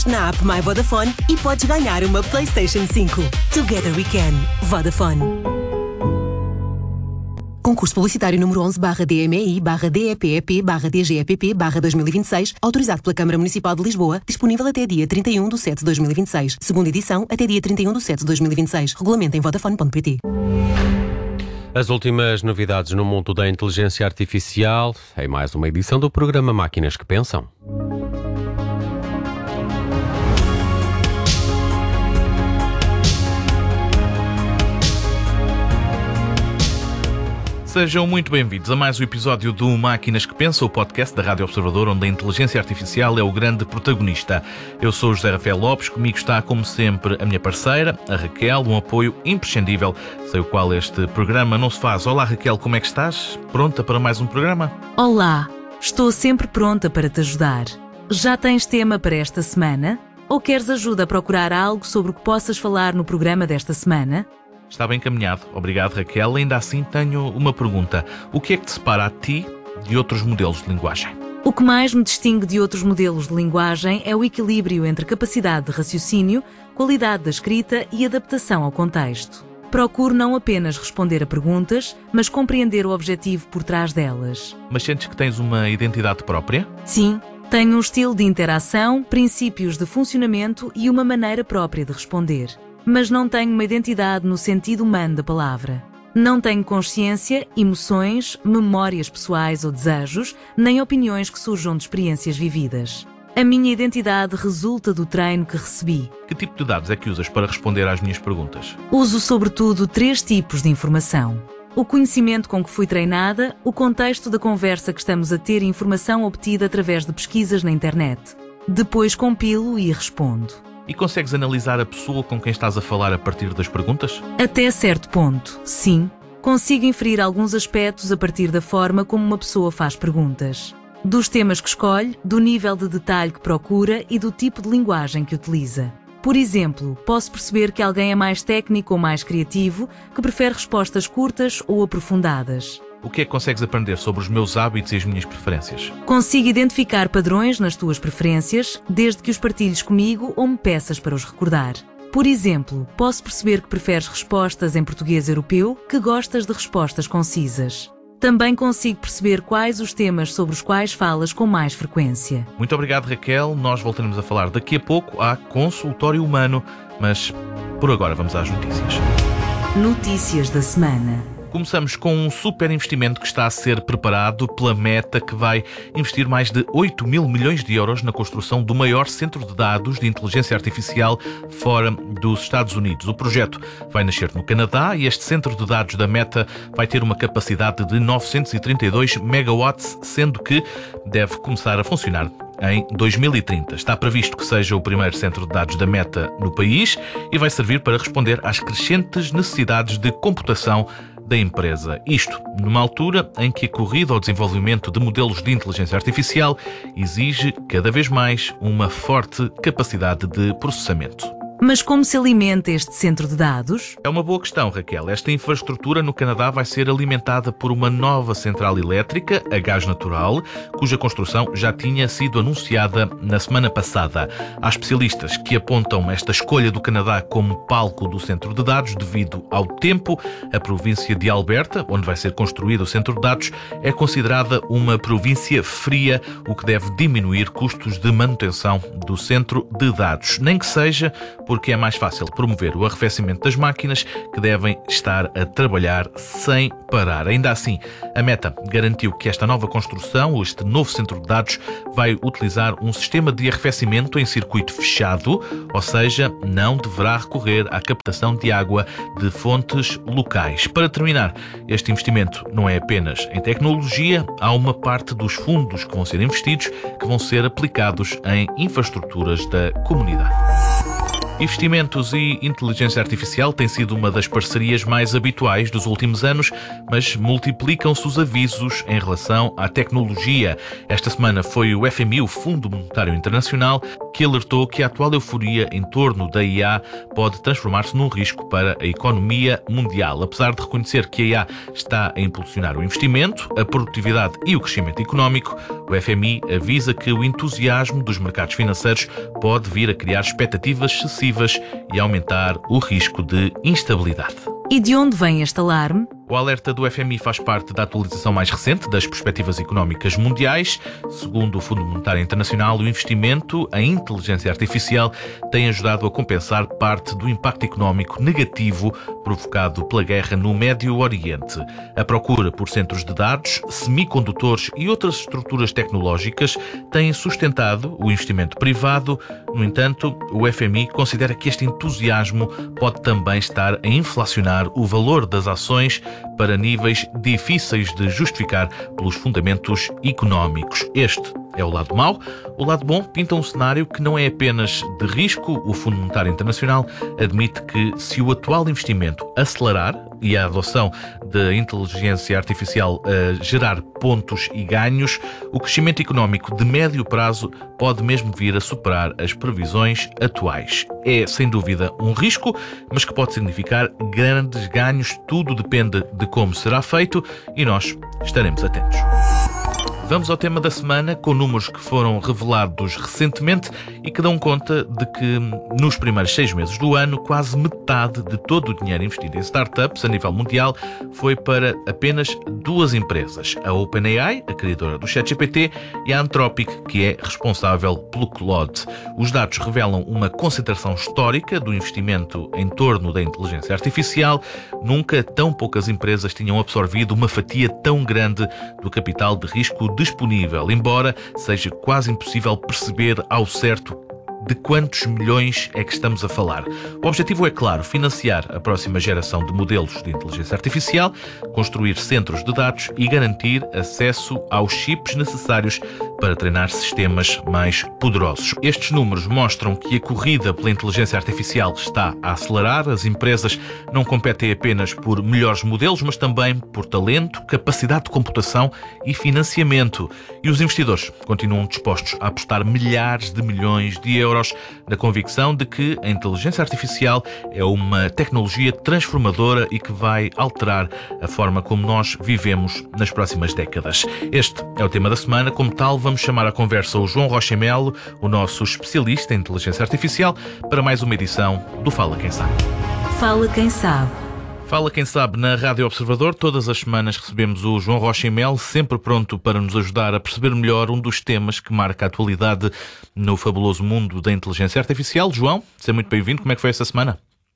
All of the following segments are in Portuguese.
na app My Vodafone e podes ganhar uma PlayStation 5. Together we can. Vodafone. Concurso publicitário número 11/DMI/DEPEP/DGEPP/2026, autorizado pela Câmara Municipal de Lisboa, disponível até dia 31/7/2026. Segunda edição, até dia 31/7/2026. Regulamento em vodafone.pt. As últimas novidades no mundo da inteligência artificial, em mais uma edição do programa Máquinas que Pensam. Sejam muito bem-vindos a mais um episódio do Máquinas que Pensam, o podcast da Rádio Observador, onde a inteligência artificial é o grande protagonista. Eu sou o José Rafael Lopes, comigo está, como sempre, a minha parceira, a Raquel, um apoio imprescindível, sem o qual este programa não se faz. Olá, Raquel, como é que estás? Pronta para mais um programa? Olá, estou sempre pronta para te ajudar. Já tens tema para esta semana? Ou queres ajuda a procurar algo sobre o que possas falar no programa desta semana? Está bem encaminhado. Obrigado, Raquel. Ainda assim, tenho uma pergunta. O que é que te separa a ti de outros modelos de linguagem? O que mais me distingue de outros modelos de linguagem é o equilíbrio entre capacidade de raciocínio, qualidade da escrita e adaptação ao contexto. Procuro não apenas responder a perguntas, mas compreender o objetivo por trás delas. Mas sentes que tens uma identidade própria? Sim, tenho um estilo de interação, princípios de funcionamento e uma maneira própria de responder. Mas não tenho uma identidade no sentido humano da palavra. Não tenho consciência, emoções, memórias pessoais ou desejos, nem opiniões que surjam de experiências vividas. A minha identidade resulta do treino que recebi. Que tipo de dados é que usas para responder às minhas perguntas? Uso sobretudo 3 tipos de informação: o conhecimento com que fui treinada, o contexto da conversa que estamos a ter e informação obtida através de pesquisas na internet. Depois compilo e respondo. E consegues analisar a pessoa com quem estás a falar a partir das perguntas? Até certo ponto, sim. Consigo inferir alguns aspectos a partir da forma como uma pessoa faz perguntas. Dos temas que escolhe, do nível de detalhe que procura e do tipo de linguagem que utiliza. Por exemplo, posso perceber que alguém é mais técnico ou mais criativo, que prefere respostas curtas ou aprofundadas. O que é que consegues aprender sobre os meus hábitos e as minhas preferências? Consigo identificar padrões nas tuas preferências, desde que os partilhes comigo ou me peças para os recordar. Por exemplo, posso perceber que preferes respostas em português europeu, que gostas de respostas concisas. Também consigo perceber quais os temas sobre os quais falas com mais frequência. Muito obrigado, Raquel. Nós voltaremos a falar daqui a pouco à Consultório Humano, mas por agora vamos às notícias. Notícias da semana. Começamos com um super investimento que está a ser preparado pela Meta, que vai investir mais de 8 mil milhões de euros na construção do maior centro de dados de inteligência artificial fora dos Estados Unidos. O projeto vai nascer no Canadá e este centro de dados da Meta vai ter uma capacidade de 932 megawatts, sendo que deve começar a funcionar em 2030. Está previsto que seja o primeiro centro de dados da Meta no país e vai servir para responder às crescentes necessidades de computação da empresa. Isto numa altura em que a corrida ao desenvolvimento de modelos de inteligência artificial exige cada vez mais uma forte capacidade de processamento. Mas como se alimenta este centro de dados? É uma boa questão, Raquel. Esta infraestrutura no Canadá vai ser alimentada por uma nova central elétrica a gás natural, cuja construção já tinha sido anunciada na semana passada. Há especialistas que apontam esta escolha do Canadá como palco do centro de dados devido ao tempo. A província de Alberta, onde vai ser construído o centro de dados, é considerada uma província fria, o que deve diminuir custos de manutenção do centro de dados. Nem que seja porque é mais fácil promover o arrefecimento das máquinas que devem estar a trabalhar sem parar. Ainda assim, a Meta garantiu que esta nova construção, este novo centro de dados, vai utilizar um sistema de arrefecimento em circuito fechado, ou seja, não deverá recorrer à captação de água de fontes locais. Para terminar, este investimento não é apenas em tecnologia, há uma parte dos fundos que vão ser investidos que vão ser aplicados em infraestruturas da comunidade. Investimentos e inteligência artificial têm sido uma das parcerias mais habituais dos últimos anos, mas multiplicam-se os avisos em relação à tecnologia. Esta semana foi o FMI, o Fundo Monetário Internacional, que alertou que a atual euforia em torno da IA pode transformar-se num risco para a economia mundial. Apesar de reconhecer que a IA está a impulsionar o investimento, a produtividade e o crescimento económico, o FMI avisa que o entusiasmo dos mercados financeiros pode vir a criar expectativas excessivas e aumentar o risco de instabilidade. E de onde vem este alarme? O alerta do FMI faz parte da atualização mais recente das perspectivas económicas mundiais. Segundo o Fundo Monetário Internacional, o investimento em inteligência artificial tem ajudado a compensar parte do impacto económico negativo provocado pela guerra no Médio Oriente. A procura por centros de dados, semicondutores e outras estruturas tecnológicas tem sustentado o investimento privado. No entanto, o FMI considera que este entusiasmo pode também estar a inflacionar o valor das ações para níveis difíceis de justificar pelos fundamentos económicos. Este é o lado mau. O lado bom pinta um cenário que não é apenas de risco. O Fundo Monetário Internacional admite que, se o atual investimento acelerar e a adoção da inteligência artificial gerar pontos e ganhos, o crescimento económico de médio prazo pode mesmo vir a superar as previsões atuais. É, sem dúvida, um risco, mas que pode significar grandes ganhos. Tudo depende de como será feito e nós estaremos atentos. Vamos ao tema da semana, com números que foram revelados recentemente e que dão conta de que, nos primeiros 6 meses do ano, quase metade de todo o dinheiro investido em startups a nível mundial foi para apenas 2 empresas: a OpenAI, a criadora do ChatGPT, e a Anthropic, que é responsável pelo Claude. Os dados revelam uma concentração histórica do investimento em torno da inteligência artificial. Nunca tão poucas empresas tinham absorvido uma fatia tão grande do capital de risco disponível, embora seja quase impossível perceber ao certo de quantos milhões é que estamos a falar. O objetivo é, claro, financiar a próxima geração de modelos de inteligência artificial, construir centros de dados e garantir acesso aos chips necessários para treinar sistemas mais poderosos. Estes números mostram que a corrida pela inteligência artificial está a acelerar. As empresas não competem apenas por melhores modelos, mas também por talento, capacidade de computação e financiamento. E os investidores continuam dispostos a apostar milhares de milhões de euros na convicção de que a inteligência artificial é uma tecnologia transformadora e que vai alterar a forma como nós vivemos nas próximas décadas. Este é o tema da semana. Como tal, vamos chamar à conversa o João Rocha Melo, o nosso especialista em inteligência artificial, para mais uma edição do Fala Quem Sabe. Fala Quem Sabe. Fala Quem Sabe na Rádio Observador. Todas as semanas recebemos o João Rocha Melo, sempre pronto para nos ajudar a perceber melhor um dos temas que marca a atualidade no fabuloso mundo da inteligência artificial. João, seja muito bem-vindo. Como é que foi essa semana?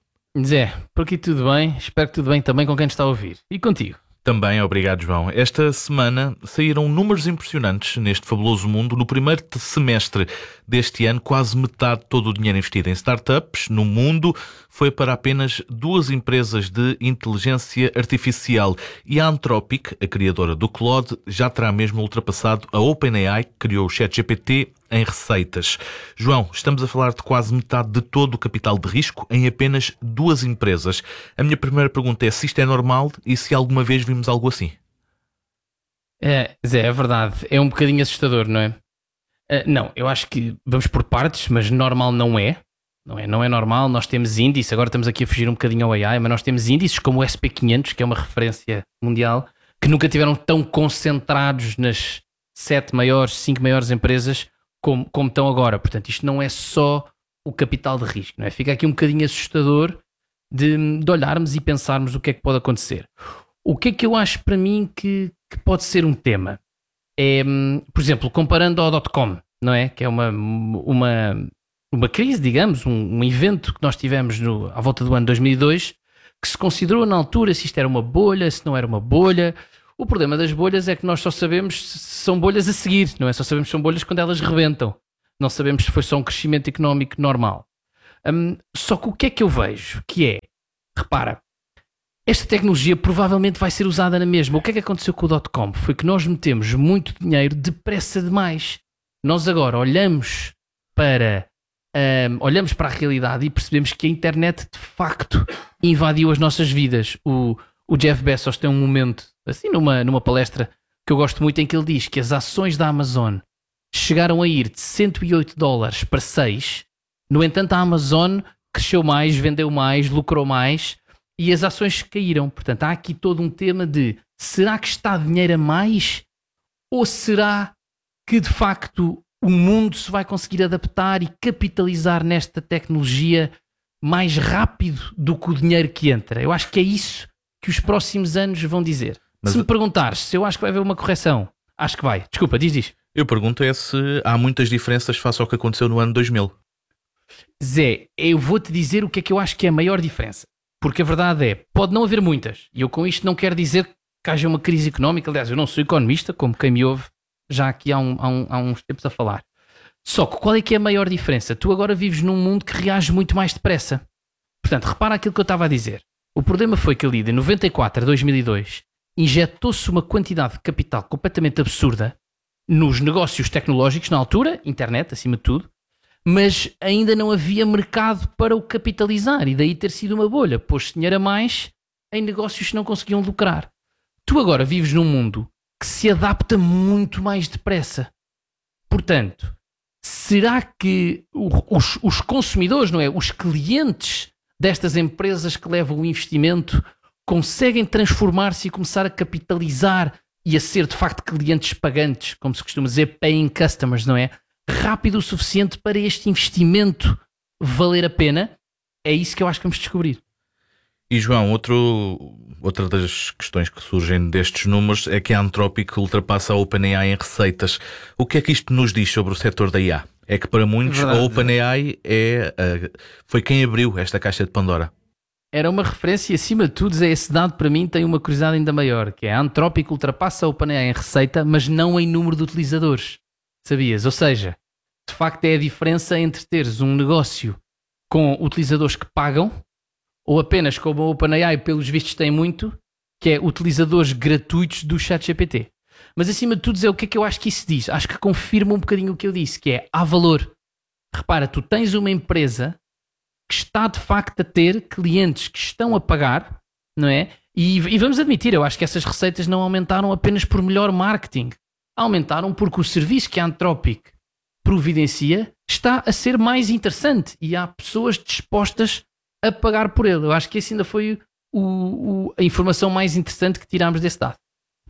Zé, por aqui tudo bem. Espero que tudo bem também com quem nos está a ouvir. E contigo? Também, obrigado, João. Esta semana saíram números impressionantes neste fabuloso mundo. No primeiro semestre deste ano, quase metade de todo o dinheiro investido em startups no mundo foi para apenas 2 empresas de inteligência artificial. E a Anthropic, a criadora do Claude, já terá mesmo ultrapassado a OpenAI, que criou o ChatGPT, em receitas. João, estamos a falar de quase metade de todo o capital de risco em apenas 2 empresas. A minha primeira pergunta é se isto é normal e se alguma vez vimos algo assim. Zé, é verdade. É um bocadinho assustador, não é? Não, eu acho que vamos por partes, mas normal não é. Não é normal. Nós temos índices, agora estamos aqui a fugir um bocadinho ao AI, mas nós temos índices como o SP500, que é uma referência mundial, que nunca tiveram tão concentrados nas 7 maiores, 5 maiores empresas como estão agora. Portanto, isto não é só o capital de risco, não é? Fica aqui um bocadinho assustador de olharmos e pensarmos o que é que pode acontecer. O que é que eu acho para mim que pode ser um tema? É, por exemplo, comparando ao .com, não é? Que é uma crise, digamos, um evento que nós tivemos à volta do ano 2002, que se considerou na altura se isto era uma bolha, se não era uma bolha. O problema das bolhas é que nós só sabemos se são bolhas a seguir, não é? Só sabemos se são bolhas quando elas rebentam. Não sabemos se foi só um crescimento económico normal. Só que o que é que eu vejo? Que é, repara, esta tecnologia provavelmente vai ser usada na mesma. O que é que aconteceu com o .com? Foi que nós metemos muito dinheiro depressa demais. Nós agora olhamos para a realidade e percebemos que a internet de facto invadiu as nossas vidas. O Jeff Bezos tem um momento, assim numa palestra que eu gosto muito, em que ele diz que as ações da Amazon chegaram a ir de $108 para 6. No entanto, a Amazon cresceu mais, vendeu mais, lucrou mais e as ações caíram. Portanto, há aqui todo um tema de será que está dinheiro a mais ou será que de facto o mundo se vai conseguir adaptar e capitalizar nesta tecnologia mais rápido do que o dinheiro que entra? Eu acho que é isso que os próximos anos vão dizer. Mas se me perguntares se eu acho que vai haver uma correção, acho que vai. Desculpa, diz. Eu pergunto é se há muitas diferenças face ao que aconteceu no ano 2000. Zé, eu vou-te dizer o que é que eu acho que é a maior diferença. Porque a verdade é, pode não haver muitas. E eu com isto não quero dizer que haja uma crise económica. Aliás, eu não sou economista, como quem me ouve já aqui há uns tempos a falar. Só que qual é que é a maior diferença? Tu agora vives num mundo que reage muito mais depressa. Portanto, repara aquilo que eu estava a dizer. O problema foi que ali, de 94 a 2002, injetou-se uma quantidade de capital completamente absurda nos negócios tecnológicos, na altura, internet, acima de tudo, mas ainda não havia mercado para o capitalizar e daí ter sido uma bolha. Pôs dinheiro a mais em negócios que não conseguiam lucrar. Tu agora vives num mundo que se adapta muito mais depressa. Portanto, será que os consumidores, não é? Os clientes destas empresas que levam o investimento conseguem transformar-se e começar a capitalizar e a ser de facto clientes pagantes, como se costuma dizer, paying customers, não é? Rápido o suficiente para este investimento valer a pena? É isso que eu acho que vamos descobrir. E João, outra das questões que surgem destes números é que a Anthropic ultrapassa a OpenAI em receitas. O que é que isto nos diz sobre o setor da IA? É que para muitos a OpenAI foi quem abriu esta caixa de Pandora. Era uma referência e acima de tudo esse dado para mim tem uma curiosidade ainda maior, que é a Anthropic ultrapassa a OpenAI em receita, mas não em número de utilizadores. Sabias? Ou seja, de facto é a diferença entre teres um negócio com utilizadores que pagam ou apenas como a OpenAI, pelos vistos, tem muito, que é utilizadores gratuitos do ChatGPT. Mas acima de tudo é o que é que eu acho que isso diz. Acho que confirma um bocadinho o que eu disse, que é há valor. Repara, tu tens uma empresa que está de facto a ter clientes que estão a pagar, não é? E vamos admitir, eu acho que essas receitas não aumentaram apenas por melhor marketing. Aumentaram porque o serviço que a Anthropic providencia está a ser mais interessante e há pessoas dispostas a pagar por ele. Eu acho que esse ainda foi a informação mais interessante que tirámos desse dado.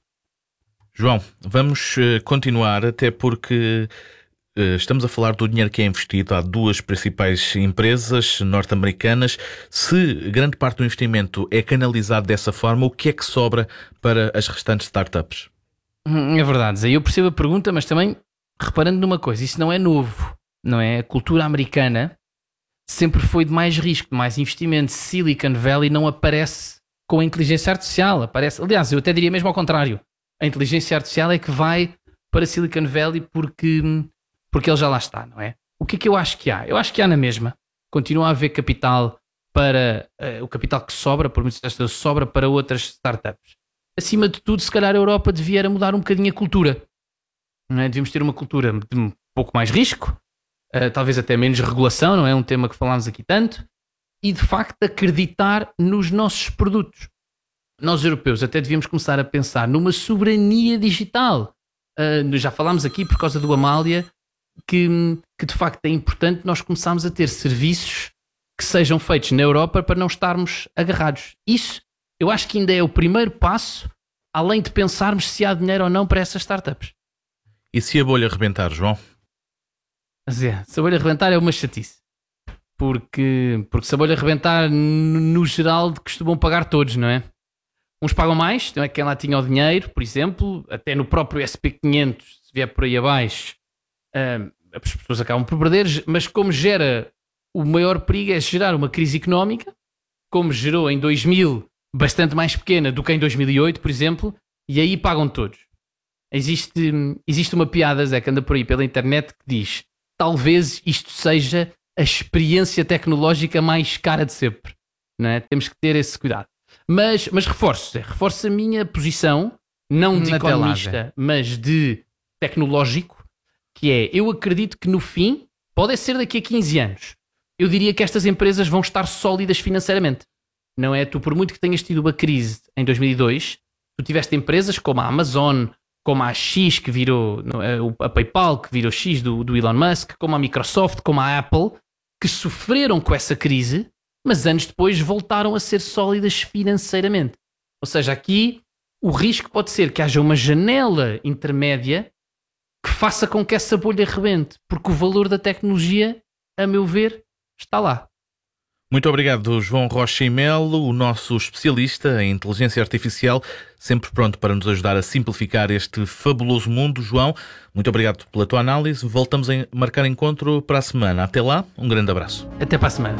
João, vamos continuar, até porque estamos a falar do dinheiro que é investido. Há duas principais empresas norte-americanas. Se grande parte do investimento é canalizado dessa forma, o que é que sobra para as restantes startups? É verdade, Zé. Eu percebo a pergunta, mas também reparando numa coisa, isso não é novo, não é? A cultura americana sempre foi de mais risco, de mais investimento. Silicon Valley não aparece com a inteligência artificial, aliás, eu até diria mesmo ao contrário. A inteligência artificial é que vai para Silicon Valley porque ele já lá está, não é? O que é que eu acho que há? Eu acho que há na mesma. Continua a haver capital para o capital que sobra, por muitas vezes sobra para outras startups. Acima de tudo, se calhar a Europa devia mudar um bocadinho a cultura. Não é? Devíamos ter uma cultura de um pouco mais risco, talvez até menos regulação, não é? Um tema que falámos aqui tanto, e de facto acreditar nos nossos produtos. Nós europeus até devíamos começar a pensar numa soberania digital. Já falámos aqui por causa do Amália, que de facto é importante nós começarmos a ter serviços que sejam feitos na Europa para não estarmos agarrados. Isso eu acho que ainda é o primeiro passo, além de pensarmos se há dinheiro ou não para essas startups. E se a bolha rebentar, João? Se a bolha rebentar é uma chatice. Porque se a bolha rebentar, no geral, costumam pagar todos, não é? Uns pagam mais, não é? Quem lá tinha o dinheiro, por exemplo, até no próprio SP500, se vier por aí abaixo, as pessoas acabam por perder, mas como gera, o maior perigo é gerar uma crise económica, como gerou em 2000, bastante mais pequena do que em 2008, por exemplo, e aí pagam todos. Existe uma piada, Zé, que anda por aí pela internet que diz: talvez isto seja a experiência tecnológica mais cara de sempre, não é? Temos que ter esse cuidado. Mas reforço a minha posição, não de economista, mas de tecnológico, que é, eu acredito que no fim, pode ser daqui a 15 anos, eu diria que estas empresas vão estar sólidas financeiramente. Não é? Tu, por muito que tenhas tido uma crise em 2002, tu tiveste empresas como a Amazon, como a X que virou, a PayPal que virou X do Elon Musk, como a Microsoft, como a Apple, que sofreram com essa crise, mas anos depois voltaram a ser sólidas financeiramente. Ou seja, aqui o risco pode ser que haja uma janela intermédia que faça com que essa bolha rebente, porque o valor da tecnologia, a meu ver, está lá. Muito obrigado, João Rocha e Melo, o nosso especialista em inteligência artificial, sempre pronto para nos ajudar a simplificar este fabuloso mundo. João, muito obrigado pela tua análise. Voltamos a marcar encontro para a semana. Até lá, um grande abraço. Até para a semana.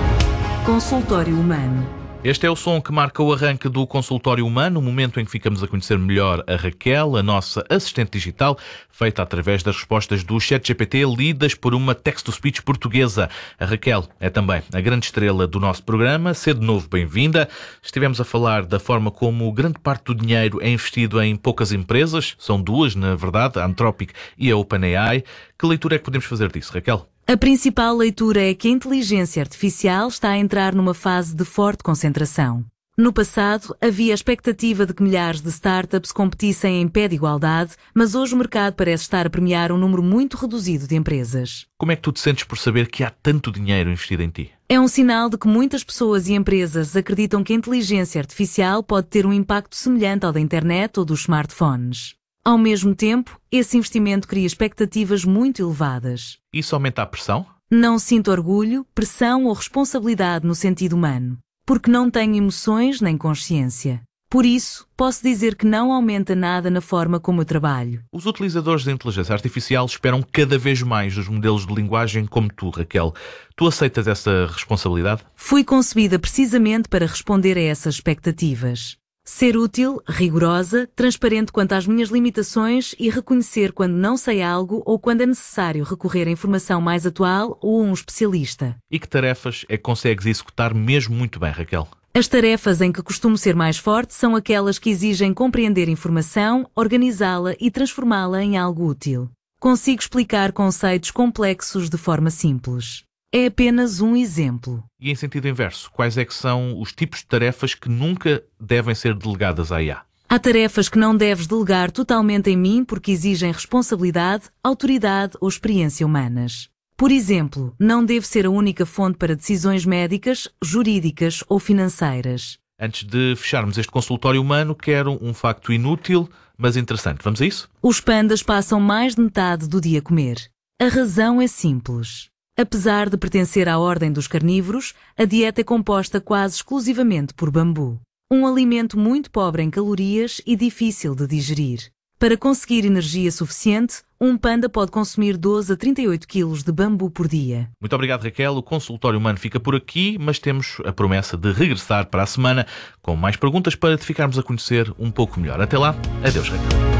Consultório Humano. Este é o som que marca o arranque do Consultório Humano, o momento em que ficamos a conhecer melhor a Raquel, a nossa assistente digital, feita através das respostas do ChatGPT, lidas por uma text-to-speech portuguesa. A Raquel é também a grande estrela do nosso programa. Seja de novo bem-vinda. Estivemos a falar da forma como grande parte do dinheiro é investido em poucas empresas. São duas, na verdade, a Anthropic e a OpenAI. Que leitura é que podemos fazer disso, Raquel? A principal leitura é que a inteligência artificial está a entrar numa fase de forte concentração. No passado, havia a expectativa de que milhares de startups competissem em pé de igualdade, mas hoje o mercado parece estar a premiar um número muito reduzido de empresas. Como é que tu te sentes por saber que há tanto dinheiro investido em ti? É um sinal de que muitas pessoas e empresas acreditam que a inteligência artificial pode ter um impacto semelhante ao da internet ou dos smartphones. Ao mesmo tempo, esse investimento cria expectativas muito elevadas. Isso aumenta a pressão? Não sinto orgulho, pressão ou responsabilidade no sentido humano, porque não tenho emoções nem consciência. Por isso, posso dizer que não aumenta nada na forma como eu trabalho. Os utilizadores da inteligência artificial esperam cada vez mais dos modelos de linguagem como tu, Raquel. Tu aceitas essa responsabilidade? Fui concebida precisamente para responder a essas expectativas. Ser útil, rigorosa, transparente quanto às minhas limitações e reconhecer quando não sei algo ou quando é necessário recorrer a informação mais atual ou a um especialista. E que tarefas é que consegues executar mesmo muito bem, Raquel? As tarefas em que costumo ser mais forte são aquelas que exigem compreender informação, organizá-la e transformá-la em algo útil. Consigo explicar conceitos complexos de forma simples. É apenas um exemplo. E em sentido inverso, quais é que são os tipos de tarefas que nunca devem ser delegadas à IA? Há tarefas que não deves delegar totalmente em mim porque exigem responsabilidade, autoridade ou experiência humanas. Por exemplo, não devo ser a única fonte para decisões médicas, jurídicas ou financeiras. Antes de fecharmos este consultório humano, quero um facto inútil, mas interessante. Vamos a isso? Os pandas passam mais de metade do dia a comer. A razão é simples. Apesar de pertencer à ordem dos carnívoros, a dieta é composta quase exclusivamente por bambu. Um alimento muito pobre em calorias e difícil de digerir. Para conseguir energia suficiente, um panda pode consumir 12 a 38 quilos de bambu por dia. Muito obrigado, Raquel. O consultório humano fica por aqui, mas temos a promessa de regressar para a semana com mais perguntas para te ficarmos a conhecer um pouco melhor. Até lá. Adeus, Raquel.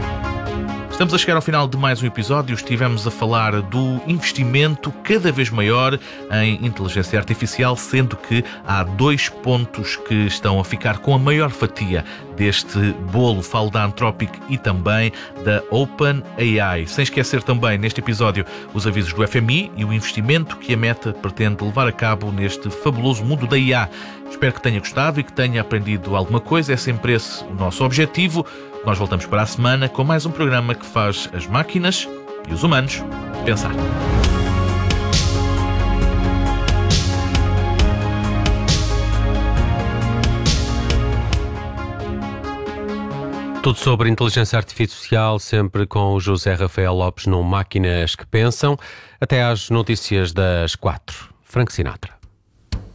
Estamos a chegar ao final de mais um episódio. Estivemos a falar do investimento cada vez maior em inteligência artificial, sendo que há 2 pontos que estão a ficar com a maior fatia deste bolo. Falo da Anthropic e também da OpenAI. Sem esquecer também, neste episódio, os avisos do FMI e o investimento que a Meta pretende levar a cabo neste fabuloso mundo da IA. Espero que tenha gostado e que tenha aprendido alguma coisa. É sempre esse o nosso objetivo. Nós voltamos para a semana com mais um programa que faz as máquinas e os humanos pensar. Tudo sobre inteligência artificial, sempre com o José Rafael Lopes no Máquinas que Pensam. Até às notícias das 4. Frank Sinatra.